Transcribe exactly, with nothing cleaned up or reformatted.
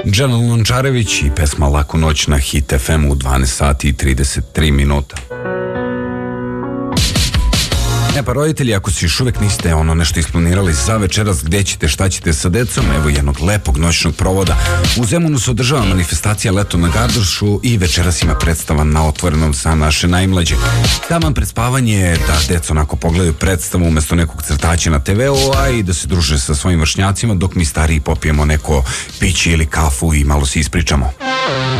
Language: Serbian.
Džana Lončarević i pesma Laku noć na Hit F M u dvanaest sati i trideset tri minuta. E pa roditelji, ako si još uvek niste ono nešto isplanirali za večeras, gde ćete, šta ćete sa decom, evo jednog lepog noćnog provoda. U Zemunu se održava manifestacija Leto na Gardošu i večeras ima predstava na otvorenom za naše najmlađe. Taman pred spavanje da deca onako pogledaju predstavu umesto nekog crtaća na te veu, a i da se druže sa svojim vršnjacima dok mi stariji popijemo neko piće ili kafu i malo se ispričamo.